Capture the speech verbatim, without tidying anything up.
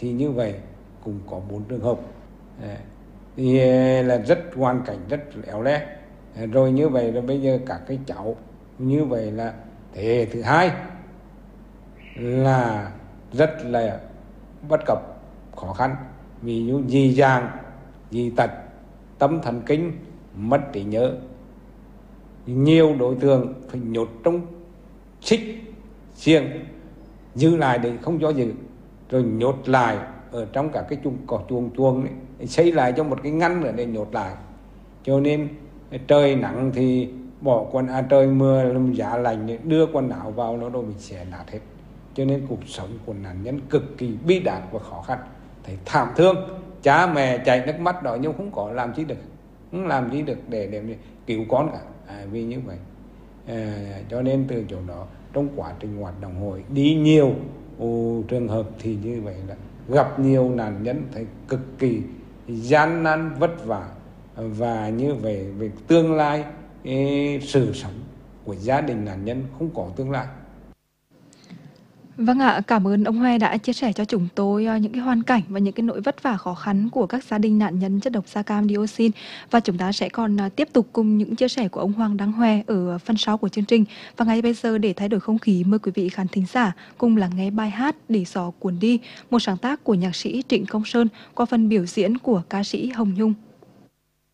thì như vậy cũng có bốn trường hợp. Thì là rất hoàn cảnh rất éo le. Rồi như vậy là bây giờ các cái cháu như vậy là thế hệ thứ hai là rất là bất cập, khó khăn, ví dụ dị dạng, dị tật, tâm thần kinh, mất trí nhớ. Nhiều đối tượng phải nhốt trong xích xiềng giữ lại để không cho giữ, rồi nhốt lại ở trong các cái chuồng cỏ chuồng chuồng ấy, xây lại cho một cái ngăn nữa để nhốt lại. Cho nên trời nắng thì bỏ quần à, trời mưa làm giá lạnh đưa quần áo vào nó đâu bị xé nát hết. Cho nên cuộc sống của nạn nhân cực kỳ bi đát và khó khăn, thấy thảm thương, cha mẹ chảy nước mắt đó nhưng không có làm gì được, không làm gì được để để cứu con cả. À, vì như vậy à, cho nên từ chỗ đó trong quá trình hoạt động hội đi nhiều ồ, trường hợp thì như vậy là gặp nhiều nạn nhân thấy cực kỳ gian nan vất vả, và như vậy về tương lai ê, sự sống của gia đình nạn nhân không có tương lai. Vâng ạ, cảm ơn ông Hoe đã chia sẻ cho chúng tôi những cái hoàn cảnh và những cái nỗi vất vả khó khăn của các gia đình nạn nhân chất độc da cam dioxin. Và chúng ta sẽ còn tiếp tục cùng những chia sẻ của ông Hoàng Đăng Hoe ở phần sau của chương trình. Và ngay bây giờ để thay đổi không khí, mời quý vị khán thính giả cùng lắng nghe bài hát Để Gió Cuốn Đi, một sáng tác của nhạc sĩ Trịnh Công Sơn qua phần biểu diễn của ca sĩ Hồng Nhung.